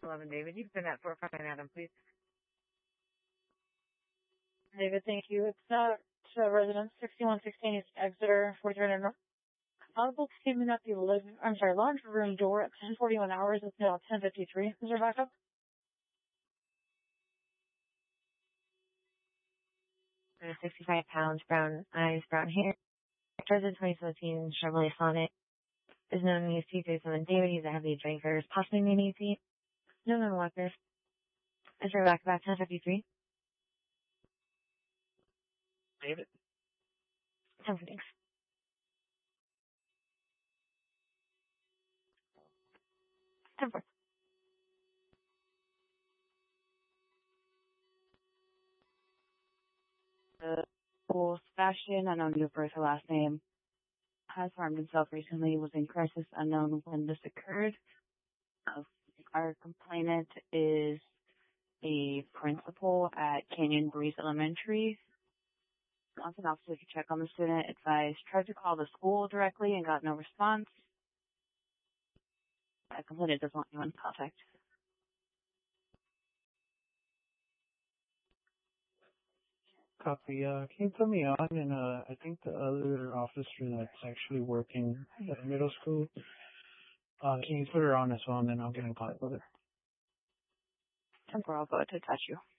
11 David. You can send that for Frontline Adam, please. David, thank you. It's residence 6116 East Exeter, 4300 North. Audible came in at the laundry room door at 10:41 hours. It's now 10:53. Is there backup? 65 pounds, brown eyes, brown hair. Drives a 2017 Chevrolet Sonic. Is known to use T37 David. He's a heavy drinker. Possibly an ET. No known walkers. Is there backup 10:53? David? 10 for thanks. 10 for. Sebastian, unknown to birth or last name, has harmed himself recently, was in crisis, unknown when this occurred. Our complainant is a principal at Canyon Breeze Elementary. Once an officer to check on the student, advised, tried to call the school directly and got no response. A complainant doesn't want anyone to contact. Copy. Can you put me on? And I think the other officer that's actually working at middle school, can you put her on as well, and then I'll get in contact with her. Temporal, I'll go to touch you.